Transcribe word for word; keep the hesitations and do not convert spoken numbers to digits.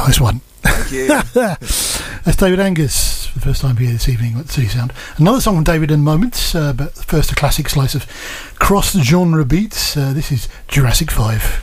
Nice one. Thank you. That's David Angus for the first time here this evening at City Sound. Another song from David in a moment, uh, but first a classic slice of cross-genre beats. Uh, this is Jurassic five.